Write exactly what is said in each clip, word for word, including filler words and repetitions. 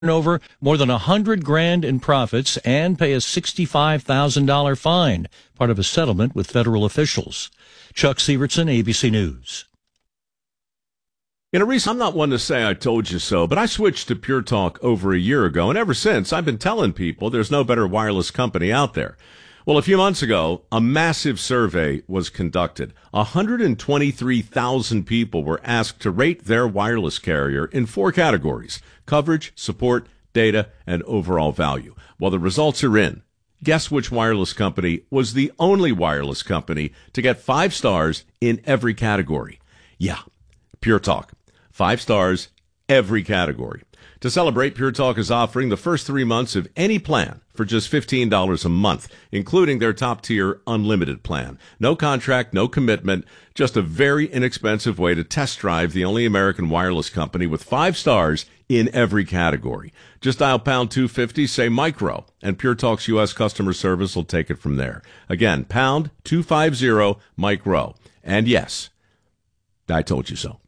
over more than a hundred grand in profits and pay a sixty-five thousand dollars fine, part of a settlement with federal officials. Chuck Sievertson, A B C News. In a recent, I'm not one to say I told you so, but I switched to Pure Talk over a year ago, and ever since, I've been telling people there's no better wireless company out there. Well, a few months ago, a massive survey was conducted. one hundred twenty-three thousand people were asked to rate their wireless carrier in four categories: coverage, support, data, and overall value. Well, the results are in. Guess which wireless company was the only wireless company to get five stars in every category? Yeah, Pure Talk. Five stars, every category. To celebrate, Pure Talk is offering the first three months of any plan for just fifteen dollars a month, including their top-tier unlimited plan. No contract, no commitment, just a very inexpensive way to test drive the only American wireless company with five stars in every category. Just dial pound two fifty, say micro, and Pure Talk's U S customer service will take it from there. Again, pound two fifty, micro. And yes, I told you so.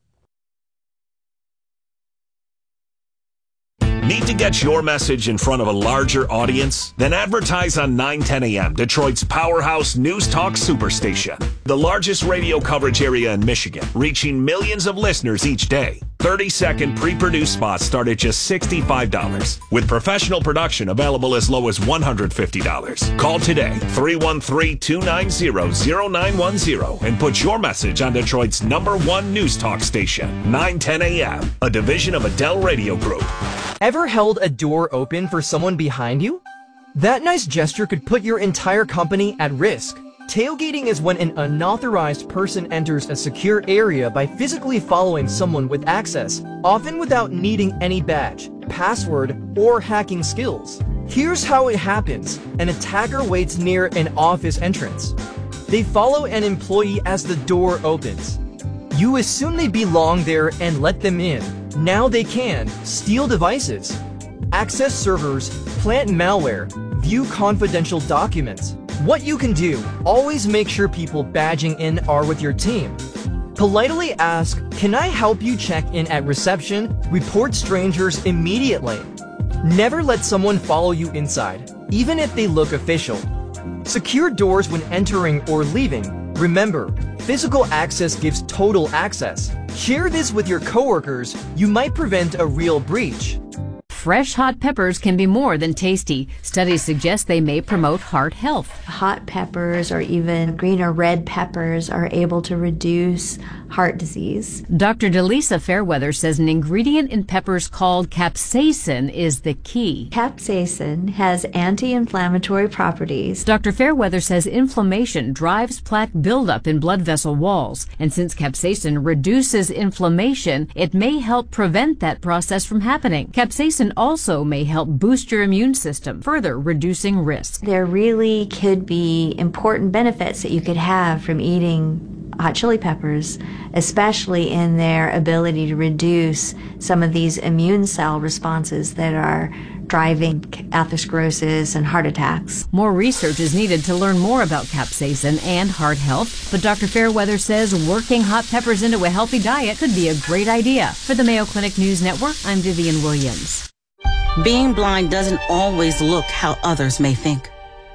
Need to get your message in front of a larger audience? Then advertise on nine ten A M, Detroit's powerhouse news talk superstation. The largest radio coverage area in Michigan, reaching millions of listeners each day. thirty-second pre-produced spots start at just sixty-five dollars, with professional production available as low as one hundred fifty dollars. Call today, three one three, two nine zero, zero nine one zero, and put your message on Detroit's number one news talk station, nine ten A M, a division of Adele Radio Group. Ever held a door open for someone behind you? That nice gesture could put your entire company at risk. Tailgating is when an unauthorized person enters a secure area by physically following someone with access, often without needing any badge, password, or hacking skills. Here's how it happens. An attacker waits near an office entrance. They follow an employee as the door opens. You assume they belong there and let them in. Now they can steal devices, access servers, plant malware, view confidential documents. What you can do, always make sure people badging in are with your team. Politely ask, "Can I help you check in at reception?" Report strangers immediately. Never let someone follow you inside, even if they look official. Secure doors when entering or leaving. Remember, physical access gives total access. Share this with your coworkers. You might prevent a real breach. Fresh hot peppers can be more than tasty. Studies suggest they may promote heart health. Hot peppers or even green or red peppers are able to reduce heart disease. Doctor Delisa Fairweather says an ingredient in peppers called capsaicin is the key. Capsaicin has anti-inflammatory properties. Doctor Fairweather says inflammation drives plaque buildup in blood vessel walls, and since capsaicin reduces inflammation, it may help prevent that process from happening. Capsaicin also may help boost your immune system, further reducing risk. There really could be important benefits that you could have from eating hot chili peppers, especially in their ability to reduce some of these immune cell responses that are driving atherosclerosis and heart attacks. More research is needed to learn more about capsaicin and heart health, but Doctor Fairweather says working hot peppers into a healthy diet could be a great idea. For the Mayo Clinic News Network, I'm Vivian Williams. Being blind doesn't always look how others may think.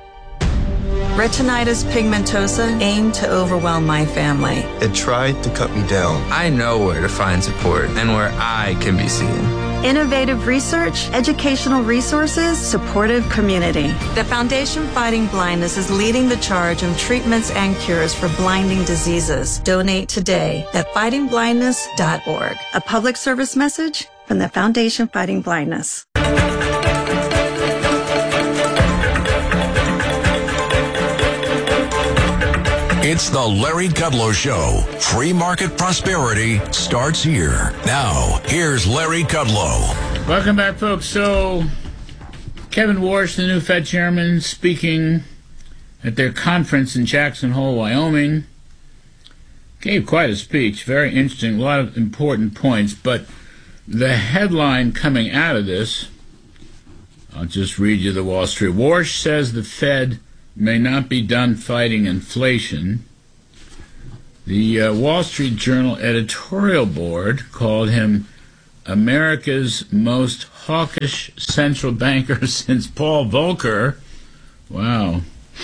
Retinitis pigmentosa aimed to overwhelm my family. It tried to cut me down. I know where to find support and where I can be seen. Innovative research, educational resources, supportive community. The Foundation Fighting Blindness is leading the charge on treatments and cures for blinding diseases. Donate today at fighting blindness dot org. A public service message from the Foundation Fighting Blindness. It's the Larry Kudlow Show. Free market prosperity starts here. Now, here's Larry Kudlow. Welcome back, folks. So, Kevin Warsh, the new Fed chairman, speaking at their conference in Jackson Hole, Wyoming, gave quite a speech. Very interesting, a lot of important points. But the headline coming out of this, I'll just read you the Wall Street. Warsh says the Fed may not be done fighting inflation. The uh, Wall Street Journal editorial board called him America's most hawkish central banker since Paul Volcker. Wow.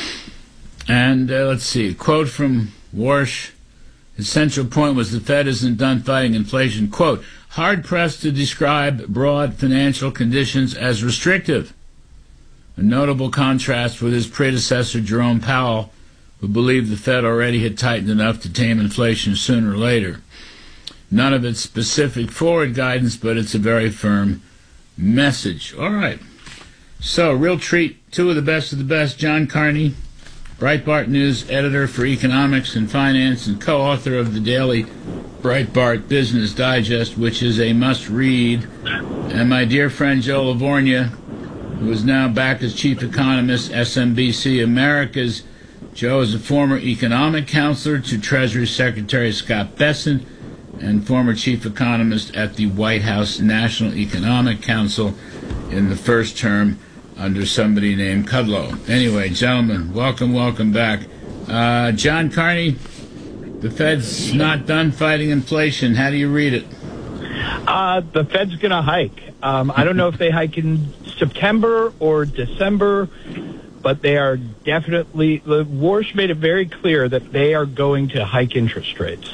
And uh, let's see, a quote from Warsh. His central point was the Fed isn't done fighting inflation. Quote, hard-pressed to describe broad financial conditions as restrictive. A notable contrast with his predecessor, Jerome Powell, who believed the Fed already had tightened enough to tame inflation sooner or later. None of it's specific forward guidance, but it's a very firm message. All right. So, real treat, two of the best of the best. John Carney, Breitbart News editor for economics and finance and co-author of the daily Breitbart Business Digest, which is a must-read. And my dear friend Joe Lavorgna, who is now back as chief economist, S M B C Americas. Joe is a former economic counselor to Treasury Secretary Scott Bessent and former chief economist at the White House National Economic Council in the first term under somebody named Kudlow. Anyway, gentlemen, welcome, welcome back. Uh, John Carney, the Fed's not done fighting inflation. How do you read it? Uh, the Fed's going to hike. Um, I don't know if they hike in September or December, but they are definitely, the Warsh made it very clear that they are going to hike interest rates.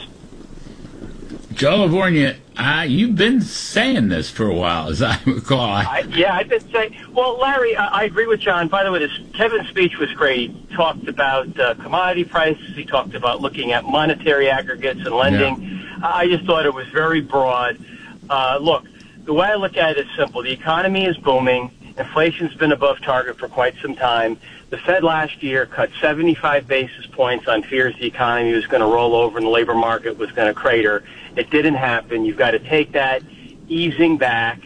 Joe Lavorgna, uh, you've been saying this for a while, as I recall. I, yeah, I've been saying. Well, Larry, I, I agree with John. By the way, this Kevin's speech was great. He talked about uh, commodity prices. He talked about looking at monetary aggregates and lending. Yeah. I just thought it was very broad. Uh, look, the way I look at it is simple. The economy is booming. Inflation's been above target for quite some time. The Fed last year cut seventy-five basis points on fears the economy was going to roll over and the labor market was going to crater. It didn't happen. You've got to take that easing back.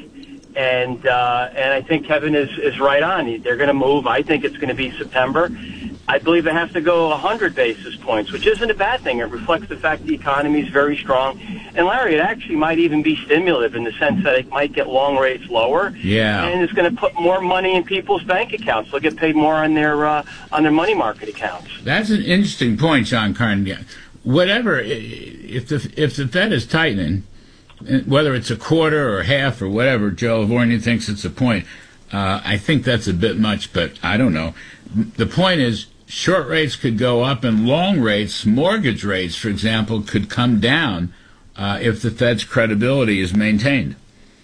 And uh, and I think Kevin is, is right on. They're going to move. I think it's going to be September. I believe they have to go one hundred basis points, which isn't a bad thing. It reflects the fact the economy is very strong. And, Larry, it actually might even be stimulative in the sense that it might get long rates lower. Yeah. And it's going to put more money in people's bank accounts. They'll get paid more on their uh, on their money market accounts. That's an interesting point, John Carney. Whatever, if the, if the Fed is tightening, whether it's a quarter or half or whatever, Joe Lavorgna thinks it's a point. Uh, I think that's a bit much, but I don't know. The point is, short rates could go up and long rates, mortgage rates, for example, could come down uh, if the Fed's credibility is maintained.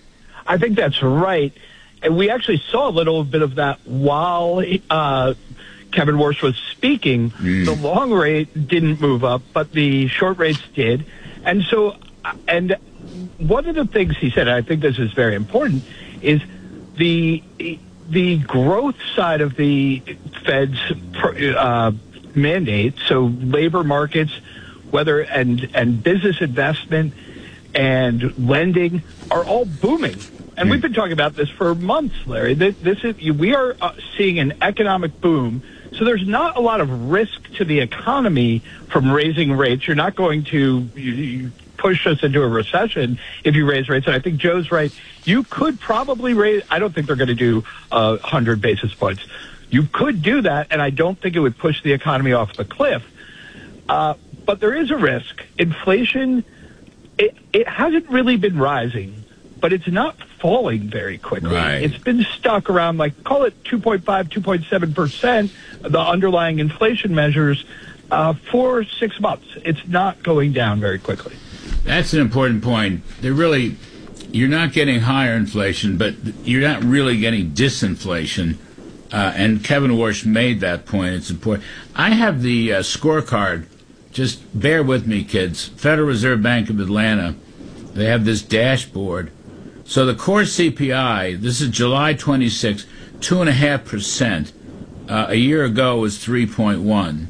I think that's right. And we actually saw a little bit of that while uh, Kevin Warsh was speaking. Mm. The long rate didn't move up, but the short rates did. And so, and one of the things he said, and I think this is very important, is the the growth side of the Fed's uh, mandate, so labor markets, whether and and business investment and lending are all booming. And we've been talking about this for months, Larry. This, this is we are uh, seeing an economic boom. So there's not a lot of risk to the economy from raising rates. You're not going to you, you push us into a recession if you raise rates. And I think Joe's right. You could probably raise, I don't think they're going to do uh, one hundred basis points. You could do that, and I don't think it would push the economy off the cliff. Uh, but there is a risk. Inflation, it, it hasn't really been rising, but it's not falling very quickly. Right. It's been stuck around, like, call it two point five, two point seven percent, the underlying inflation measures, uh, for six months. It's not going down very quickly. That's an important point. They're really, you're not getting higher inflation, but you're not really getting disinflation. Uh, and Kevin Warsh made that point. It's important. I have the uh, scorecard. Just bear with me, kids. Federal Reserve Bank of Atlanta, they have this dashboard. So the core C P I, this is July twenty-sixth, two point five percent. Uh, a year ago was three point one.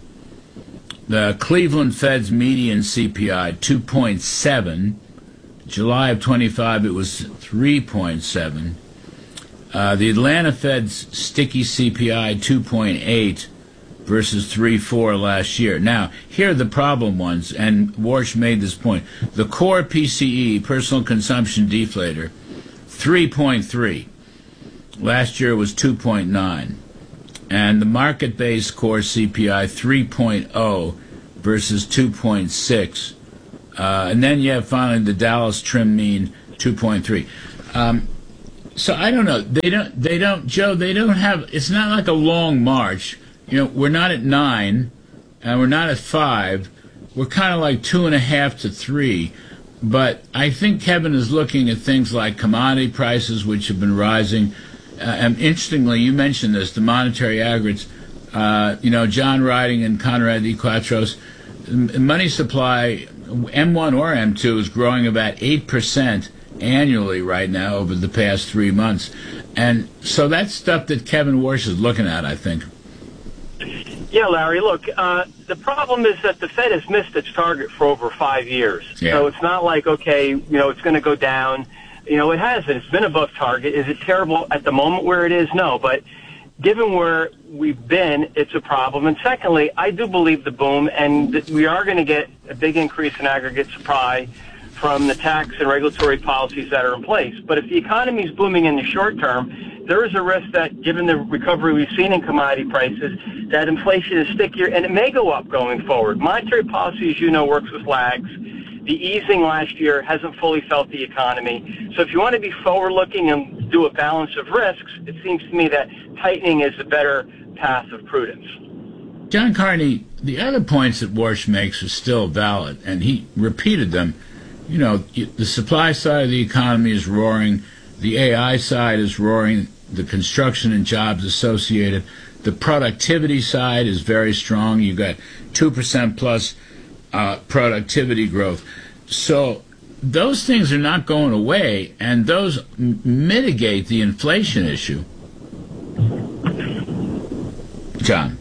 The Cleveland Fed's median C P I, two point seven. July of twenty-five, it was three point seven. Uh, the Atlanta Fed's sticky C P I, two point eight versus three point four last year. Now, here are the problem ones, and Warsh made this point. The core P C E, personal consumption deflator, three point three. Last year was two point nine. And the market-based core C P I, three point oh versus two point six. Uh, and then you have finally the Dallas trim mean, two point three. Um, so I don't know. They don't. They don't. Joe. They don't have. It's not like a long march. You know, we're not at nine, and we're not at five. We're kind of like two and a half to three. But I think Kevin is looking at things like commodity prices, which have been rising. Uh, and interestingly, you mentioned this, the monetary aggregates. Uh, you know, John Riding and Conrad D. Quattros, money supply, M one or M two, is growing about eight percent annually right now over the past three months. And so that's stuff that Kevin Warsh is looking at, I think. Yeah, Larry, look, uh, the problem is that the Fed has missed its target for over five years. Yeah. So it's not like, okay, you know, it's going to go down. You know, it hasn't. It's been above target. Is it terrible at the moment where it is? No. But given where we've been, it's a problem. And secondly, I do believe the boom, and that we are going to get a big increase in aggregate supply from the tax and regulatory policies that are in place. But if the economy is booming in the short term, there is a risk that, given the recovery we've seen in commodity prices, that inflation is stickier, and it may go up going forward. Monetary policy, as you know, works with lags. The easing last year hasn't fully felt the economy. So if you want to be forward-looking and do a balance of risks, it seems to me that tightening is the better path of prudence. John Carney, the other points that Warsh makes are still valid, and he repeated them. You know, the supply side of the economy is roaring. The A I side is roaring. The construction and jobs associated. The productivity side is very strong. You've got two percent plus uh, productivity growth. So those things are not going away, and those m- mitigate the inflation issue. John.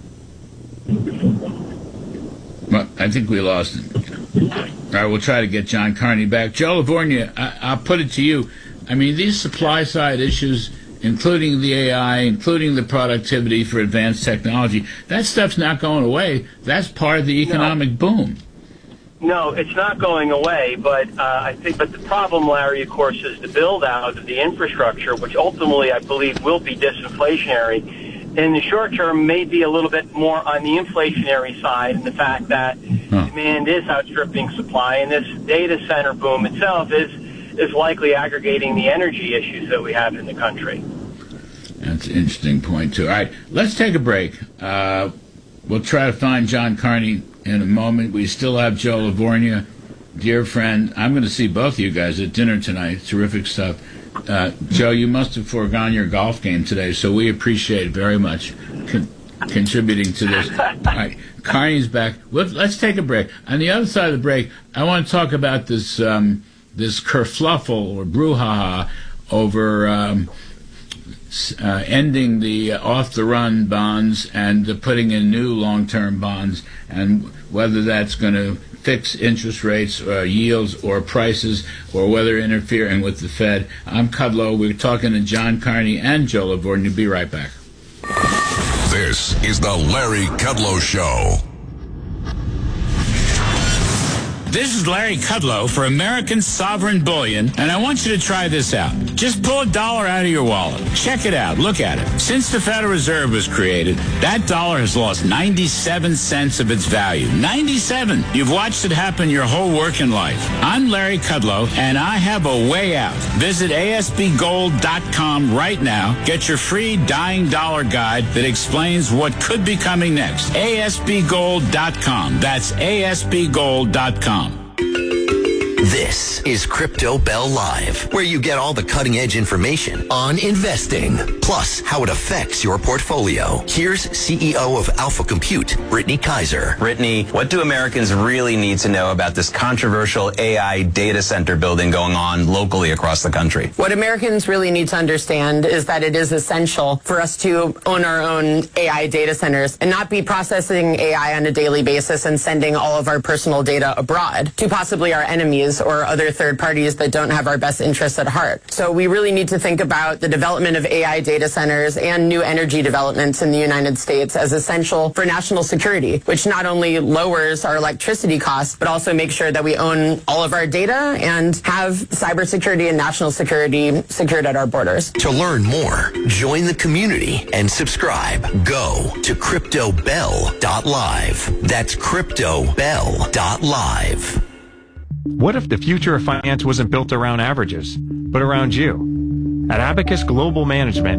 Well, I think we lost him. All right, we'll try to get John Carney back. Joe Lavorgna, I- I'll put it to you. I mean, these supply-side issues, including the A I, including the productivity for advanced technology, that stuff's not going away. That's part of the economic no. boom. No, it's not going away, but uh, I think. But the problem, Larry, of course, is the build-out of the infrastructure, which ultimately, I believe, will be disinflationary. In the short term, may be a little bit more on the inflationary side, and the fact that huh. demand is outstripping supply, and this data center boom itself is is likely aggregating the energy issues that we have in the country. That's an interesting point, too. All right, let's take a break. Uh, we'll try to find John Carney in a moment. We still have Joe Lavorgna, dear friend. I'm going to see both of you guys at dinner tonight. Terrific stuff. Uh, Joe, you must have foregone your golf game today, so we appreciate it very much con- contributing to this. All right, Carney's back. Let's, let's take a break. On the other side of the break, I want to talk about this um, this kerfluffle or brouhaha over um, uh, ending the uh, off-the-run bonds and uh, putting in new long-term bonds, and whether that's going to fix interest rates, uh, yields, or prices, or whether interfering with the Fed. I'm Kudlow. We're talking to John Carney and Joe Lavorgna. Be right back. This is the Larry Kudlow Show. This is Larry Kudlow for American Sovereign Bullion, and I want you to try this out. Just pull a dollar out of your wallet. Check it out. Look at it. Since the Federal Reserve was created, that dollar has lost ninety-seven cents of its value. ninety-seven! You've watched it happen your whole working life. I'm Larry Kudlow, and I have a way out. Visit A S B gold dot com right now. Get your free Dying Dollar Guide that explains what could be coming next. A S B gold dot com. That's A S B gold dot com. This is Crypto Bell Live, where you get all the cutting-edge information on investing, plus how it affects your portfolio. Here's C E O of Alpha Compute, Brittany Kaiser. Brittany, what do Americans really need to know about this controversial A I data center building going on locally across the country? What Americans really need to understand is that it is essential for us to own our own A I data centers and not be processing A I on a daily basis and sending all of our personal data abroad to possibly our enemies or other third parties that don't have our best interests at heart. So we really need to think about the development of A I data centers and new energy developments in the United States as essential for national security, which not only lowers our electricity costs, but also makes sure that we own all of our data and have cybersecurity and national security secured at our borders. To learn more, join the community and subscribe. Go to crypto bell dot live. That's crypto bell dot live. What if the future of finance wasn't built around averages? but around you. At Abacus Global Management,